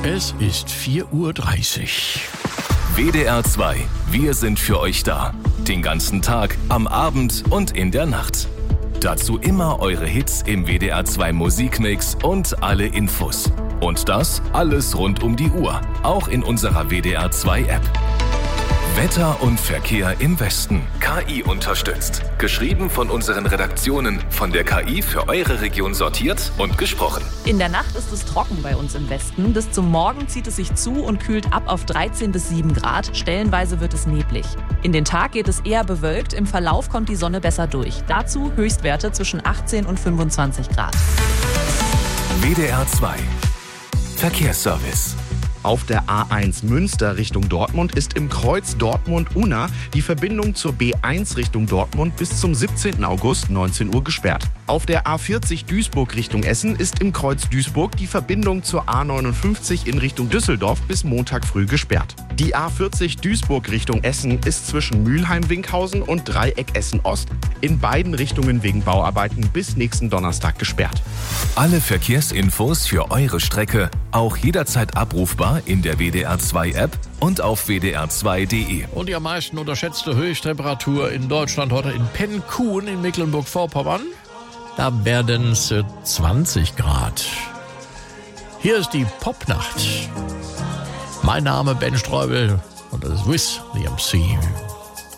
Es ist 4:30 Uhr. WDR 2. Wir sind für euch da. Den ganzen Tag, am Abend und in der Nacht. Dazu immer eure Hits im WDR 2 Musikmix und alle Infos. Und das alles rund um die Uhr. Auch in unserer WDR 2 App. Wetter und Verkehr im Westen. KI unterstützt. Geschrieben von unseren Redaktionen. Von der KI für eure Region sortiert und gesprochen. In der Nacht ist es trocken bei uns im Westen. Bis zum Morgen zieht es sich zu und kühlt ab auf 13 bis 7 Grad. Stellenweise wird es neblig. In den Tag geht es eher bewölkt. Im Verlauf kommt die Sonne besser durch. Dazu Höchstwerte zwischen 18 und 25 Grad. WDR 2. Verkehrsservice. Auf der A1 Münster Richtung Dortmund ist im Kreuz Dortmund-Unna die Verbindung zur B1 Richtung Dortmund bis zum 17. August 19 Uhr gesperrt. Auf der A40 Duisburg Richtung Essen ist im Kreuz Duisburg die Verbindung zur A59 in Richtung Düsseldorf bis Montag früh gesperrt. Die A40 Duisburg Richtung Essen ist zwischen Mülheim-Winkhausen und Dreieck Essen-Ost in beiden Richtungen wegen Bauarbeiten bis nächsten Donnerstag gesperrt. Alle Verkehrsinfos für eure Strecke auch jederzeit abrufbar in der WDR 2 App und auf wdr2.de. Und die am meisten unterschätzte Höchsttemperatur in Deutschland heute in Pennkuhn in Mecklenburg-Vorpommern. Da werden es 20 Grad. Hier ist die Popnacht. Mein Name Ben Streubel und das ist Wiz the MC.